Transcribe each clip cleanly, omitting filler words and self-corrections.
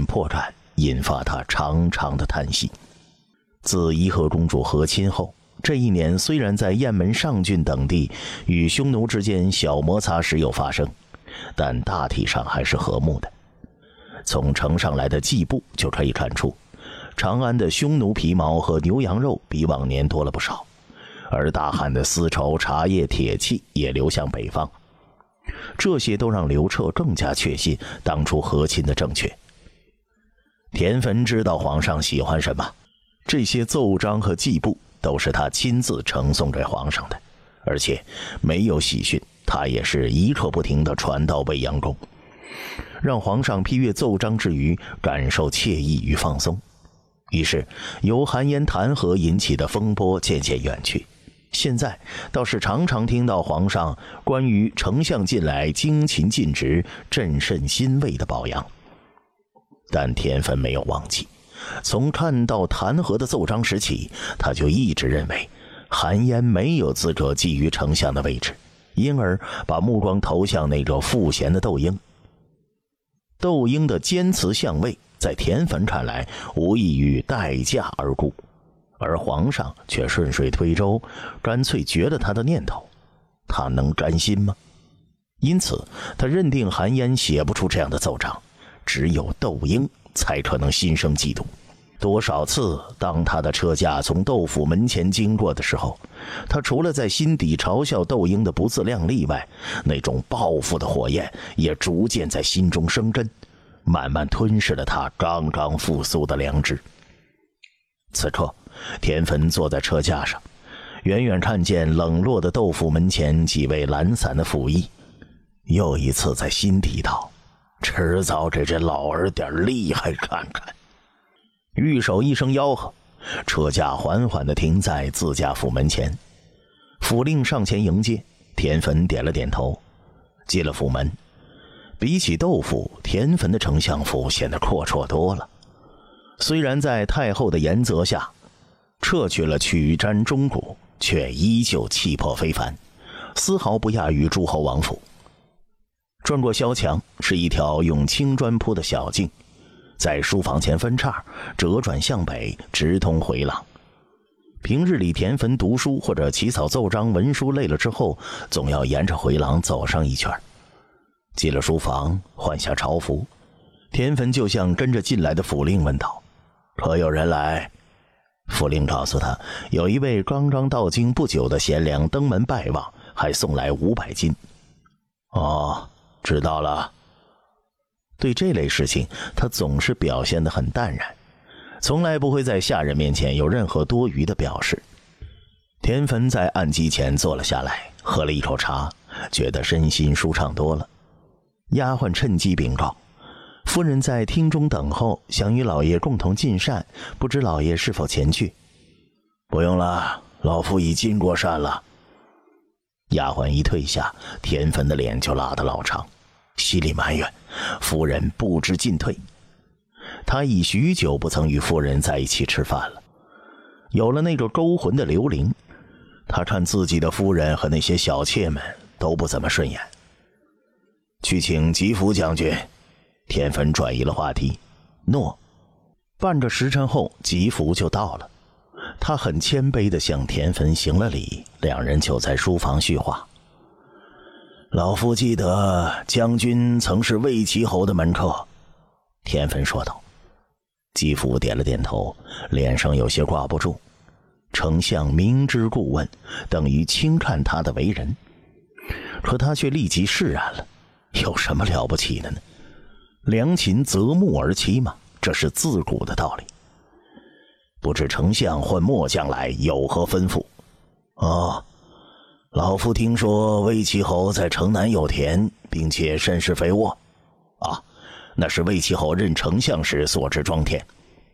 尽破绽，引发他长长的叹息。自怡和公主和亲后，这一年虽然在雁门上郡等地与匈奴之间小摩擦时有发生，但大体上还是和睦的。从呈上来的祭布就可以看出，长安的匈奴皮毛和牛羊肉比往年多了不少，而大汉的丝绸、茶叶、铁器也流向北方。这些都让刘彻更加确信当初和亲的正确。田汾知道皇上喜欢什么，这些奏章和祭布都是他亲自呈送给皇上的，而且没有喜讯，他也是一刻不停地传到未央宫，让皇上批阅奏章之余感受惬意与放松。于是由韩嫣弹劾引起的风波渐渐远去，现在倒是常常听到皇上关于丞相近来精勤尽职、朕甚欣慰的褒扬。但田汾没有忘记，从看到弹劾的奏章时起，他就一直认为韩嫣没有资格觊觎丞相的位置，因而把目光投向那个赋闲的窦婴。窦婴的坚持相位在田汾看来无异于待嫁而故，而皇上却顺水推舟，干脆绝了他的念头，他能甘心吗？因此他认定韩嫣写不出这样的奏章，只有窦婴才可能心生嫉妒。多少次当他的车驾从窦府门前经过的时候，他除了在心底嘲笑窦婴的不自量力外，那种报复的火焰也逐渐在心中生根，慢慢吞噬了他刚刚复苏的良知。此刻田汾坐在车架上，远远看见冷落的窦府门前几位懒散的府役，又一次在心底道，迟早给这老儿点厉害看看。御手一声吆喝，车架缓缓地停在自家府门前。府令上前迎接，田汾点了点头，进了府门。比起窦府，田汾的丞相府显得阔绰多了。虽然在太后的严责下撤去了曲瞻钟鼓，却依旧气魄非凡，丝毫不亚于诸侯王府。转过萧墙，是一条用青砖铺的小径，在书房前分叉，折转向北，直通回廊。平日里田汾读书或者起草奏章文书累了之后，总要沿着回廊走上一圈。进了书房，换下朝服，田汾就向跟着进来的府令问道：“可有人来？”府令告诉他，有一位刚刚到京不久的贤良登门拜望，还送来500金。哦，知道了。对这类事情，他总是表现得很淡然，从来不会在下人面前有任何多余的表示。田汾在案几前坐了下来，喝了一口茶，觉得身心舒畅多了。丫鬟趁机禀告：“夫人在厅中等候，想与老爷共同进膳，不知老爷是否前去？”“不用了，老夫已进过膳了。”丫鬟一退下，田汾的脸就拉得老长，心里埋怨夫人不知进退。他已许久不曾与夫人在一起吃饭了，有了那个勾魂的刘伶，他看自己的夫人和那些小妾们都不怎么顺眼。去请吉福将军。田汾转移了话题，诺。半个时辰后，吉福就到了。他很谦卑地向田汾行了礼，两人就在书房叙话。老夫记得将军曾是魏齐侯的门客，田汾说道。吉福点了点头，脸上有些挂不住。丞相明知故问，等于轻看他的为人，可他却立即释然了。有什么了不起的呢？良禽择木而栖嘛，这是自古的道理。不知丞相唤末将来有何吩咐？哦，老夫听说魏齐侯在城南有田，并且甚是肥沃。啊，那是魏齐侯任丞相时所植庄田。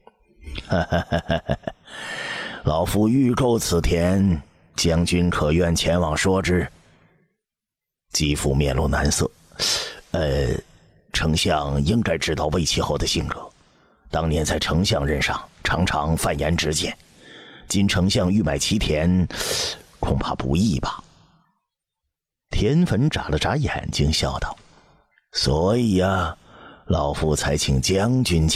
老夫欲购此田，将军可愿前往说之？吉福面露难色。丞相应该知道魏齐侯的性格，当年在丞相任上常常犯言直谏，今丞相欲买其田，恐怕不易吧。田汾眨了眨眼睛，笑道：“所以呀，老夫才请将军